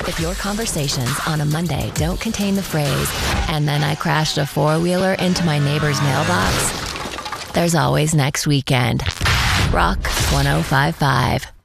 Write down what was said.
If your conversations on a Monday don't contain the phrase, "and then I crashed a four-wheeler into my neighbor's mailbox," there's always next weekend. Rock 105.5.